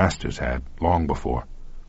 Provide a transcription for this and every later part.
masters had, long before.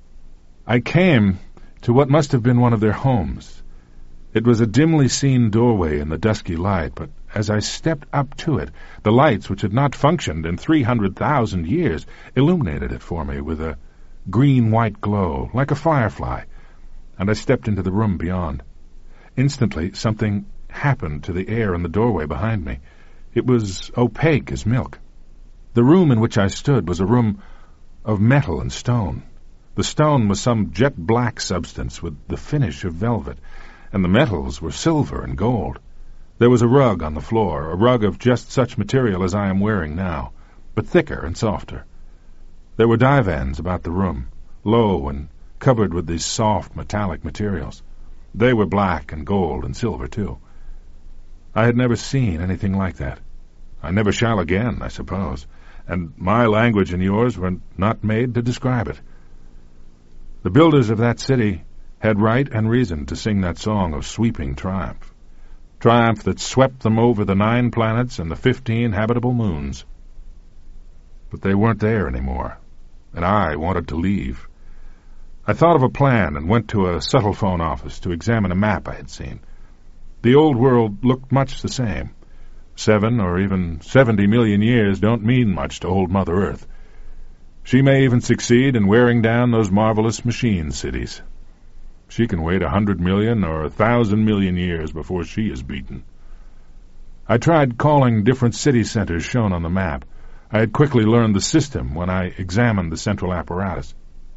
I came to what must have been one of their homes. It was a dimly seen doorway in the dusky light, but as I stepped up to it, the lights, which had not functioned in 300,000 years, illuminated it for me with a green-white glow, like a firefly, and I stepped into the room beyond. Instantly, something happened to the air in the doorway behind me. It was opaque as milk. The room in which I stood was a room of metal and stone. The stone was some jet-black substance with the finish of velvet, and the metals were silver and gold. There was a rug on the floor, a rug of just such material as I am wearing now, but thicker and softer. There were divans about the room, low and covered with these soft metallic materials. They were black and gold and silver, too. I had never seen anything like that. I never shall again, I suppose, and my language and yours were not made to describe it. The builders of that city had right and reason to sing that song of sweeping triumph, triumph that swept them over the 9 planets and the 15 habitable moons. But they weren't there anymore, and I wanted to leave. I thought of a plan and went to a subtle phone office to examine a map I had seen. The old world looked much the same. 7 or even 70 million years don't mean much to old Mother Earth. She may even succeed in wearing down those marvelous machine cities. She can wait 100 million or 1,000 million years before she is beaten. I tried calling different city centers shown on the map. I had quickly learned the system when I examined the central apparatus.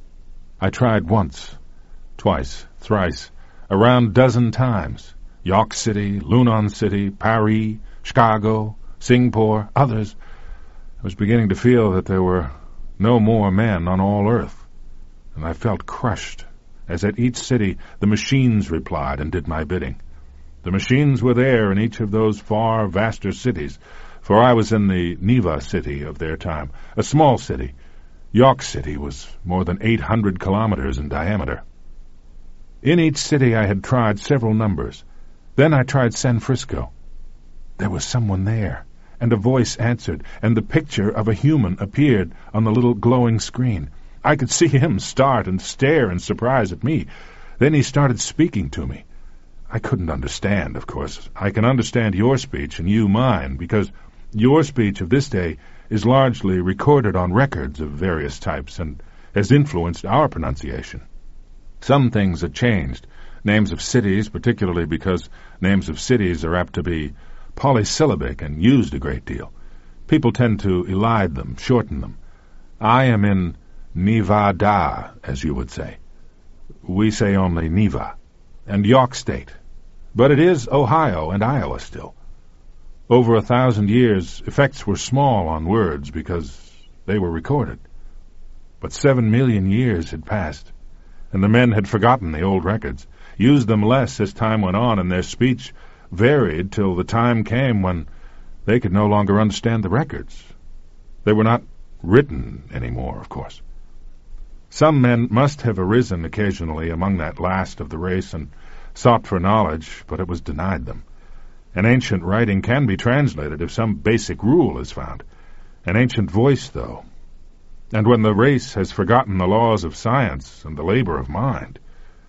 I tried once, twice, thrice, a round dozen times. York City, Lunan City, Paris, Chicago, Singapore, others. I was beginning to feel that there were no more men on all Earth, and I felt crushed, as at each city the machines replied and did my bidding. The machines were there in each of those far vaster cities, for I was in the Neva city of their time, a small city. York City was more than 800 kilometers in diameter. In each city I had tried several numbers. Then I tried San Francisco. There was someone there, and a voice answered, and the picture of a human appeared on the little glowing screen. I could see him start and stare in surprise at me. Then he started speaking to me. I couldn't understand, of course. I can understand your speech and you mine, because your speech of this day is largely recorded on records of various types and has influenced our pronunciation. Some things have changed, names of cities, particularly because names of cities are apt to be polysyllabic and used a great deal. People tend to elide them, shorten them. I am in Nevada, as you would say. We say only Neva, and York State. But it is Ohio and Iowa still. Over 1,000 years, effects were small on words because they were recorded. But 7 million years had passed, and the men had forgotten the old records, used them less as time went on, and their speech varied till the time came when they could no longer understand the records. They were not written anymore, of course. Some men must have arisen occasionally among that last of the race and sought for knowledge, but it was denied them. An ancient writing can be translated if some basic rule is found. An ancient voice, though. And when the race has forgotten the laws of science and the labor of mind.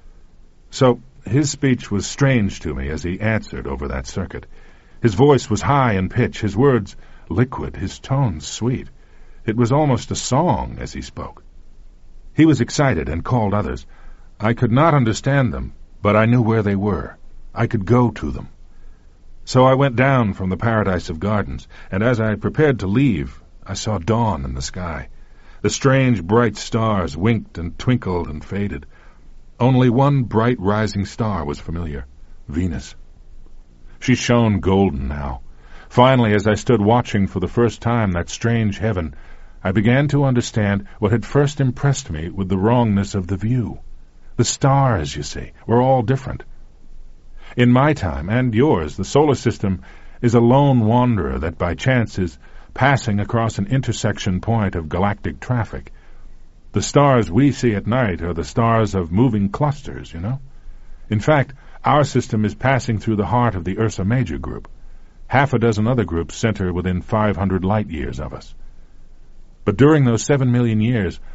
So his speech was strange to me as he answered over that circuit. His voice was high in pitch, his words liquid, his tones sweet. It was almost a song as he spoke. He was excited and called others. I could not understand them, but I knew where they were. I could go to them. So I went down from the paradise of gardens, and as I prepared to leave, I saw dawn in the sky. The strange bright stars winked and twinkled and faded. Only one bright rising star was familiar, Venus. She shone golden now. Finally, as I stood watching for the first time that strange heaven, I began to understand what had first impressed me with the wrongness of the view. The stars, you see, were all different. In my time, and yours, the solar system is a lone wanderer that by chance is passing across an intersection point of galactic traffic. The stars we see at night are the stars of moving clusters, you know. In fact, our system is passing through the heart of the Ursa Major group. Half a dozen other groups center within 500 light-years of us. But during those 7 million years,